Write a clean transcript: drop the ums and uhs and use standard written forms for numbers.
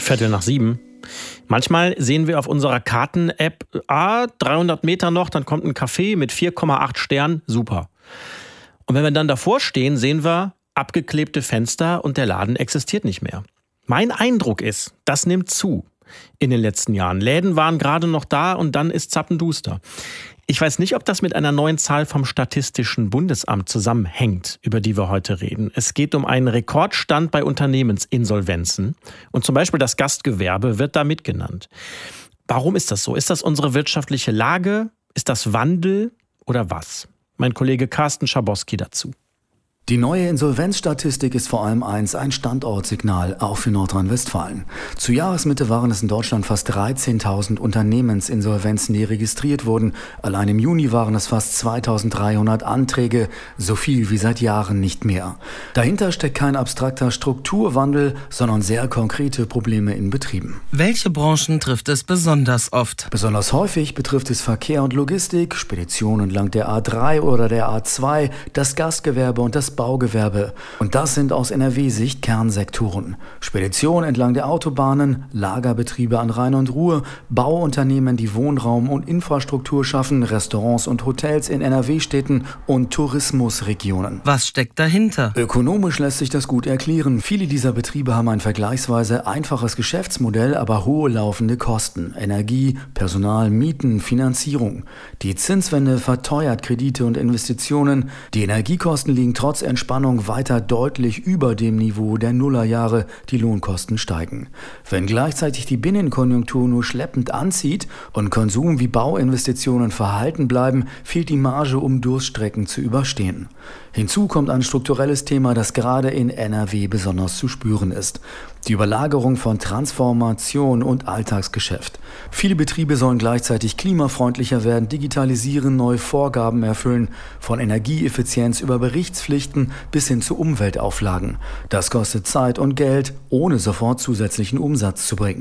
7:15. Manchmal sehen wir auf unserer Karten-App, 300 Meter noch, dann kommt ein Café mit 4,8 Sternen, super. Und wenn wir dann davor stehen, sehen wir abgeklebte Fenster und der Laden existiert nicht mehr. Mein Eindruck ist, das nimmt zu in den letzten Jahren. Läden waren gerade noch da und dann ist zappenduster. Ich weiß nicht, ob das mit einer neuen Zahl vom Statistischen Bundesamt zusammenhängt, über die wir heute reden. Es geht um einen Rekordstand bei Unternehmensinsolvenzen. Und zum Beispiel das Gastgewerbe wird da mitgenannt. Warum ist das so? Ist das unsere wirtschaftliche Lage? Ist das Wandel oder was? Mein Kollege Carsten Schabowski dazu. Die neue Insolvenzstatistik ist vor allem ein Standortsignal, auch für Nordrhein-Westfalen. Zu Jahresmitte waren es in Deutschland fast 13.000 Unternehmensinsolvenzen, die registriert wurden. Allein im Juni waren es fast 2.300 Anträge, so viel wie seit Jahren nicht mehr. Dahinter steckt kein abstrakter Strukturwandel, sondern sehr konkrete Probleme in Betrieben. Welche Branchen trifft es besonders oft? Besonders häufig betrifft es Verkehr und Logistik, Speditionen entlang der A3 oder der A2, das Gastgewerbe und das Baugewerbe. Und das sind aus NRW-Sicht Kernsektoren. Spedition entlang der Autobahnen, Lagerbetriebe an Rhein und Ruhr, Bauunternehmen, die Wohnraum und Infrastruktur schaffen, Restaurants und Hotels in NRW-Städten und Tourismusregionen. Was steckt dahinter? Ökonomisch lässt sich das gut erklären. Viele dieser Betriebe haben ein vergleichsweise einfaches Geschäftsmodell, aber hohe laufende Kosten. Energie, Personal, Mieten, Finanzierung. Die Zinswende verteuert Kredite und Investitionen. Die Energiekosten liegen trotz Entspannung weiter deutlich über dem Niveau der Nullerjahre, die Lohnkosten steigen. Wenn gleichzeitig die Binnenkonjunktur nur schleppend anzieht und Konsum wie Bauinvestitionen verhalten bleiben, fehlt die Marge, um Durststrecken zu überstehen. Hinzu kommt ein strukturelles Thema, das gerade in NRW besonders zu spüren ist. Die Überlagerung von Transformation und Alltagsgeschäft. Viele Betriebe sollen gleichzeitig klimafreundlicher werden, digitalisieren, neue Vorgaben erfüllen, von Energieeffizienz über Berichtspflichten bis hin zu Umweltauflagen. Das kostet Zeit und Geld, ohne sofort zusätzlichen Umsatz zu bringen.